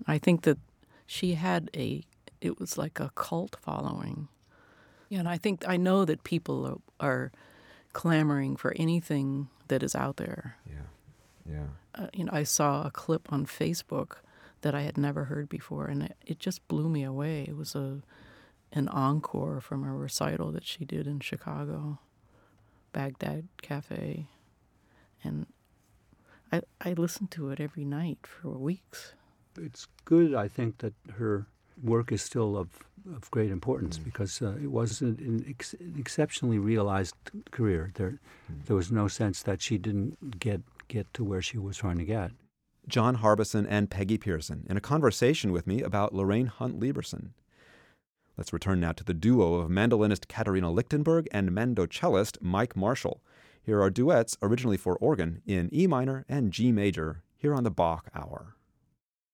I think that she had it was like a cult following. Yeah, and I know that people are clamoring for anything that is out there. Yeah. I saw a clip on Facebook that I had never heard before, and it just blew me away. It was an encore from a recital that she did in Chicago, Baghdad Cafe, and I listened to it every night for weeks. It's good, I think, that her work is still of great importance because it was an exceptionally realized career. There was no sense that she didn't get to where she was trying to get. John Harbison and Peggy Pearson in a conversation with me about Lorraine Hunt Lieberson. Let's return now to the duo of mandolinist Katharina Lichtenberg and mandocellist Mike Marshall. Here are duets originally for organ in E minor and G major here on the Bach Hour.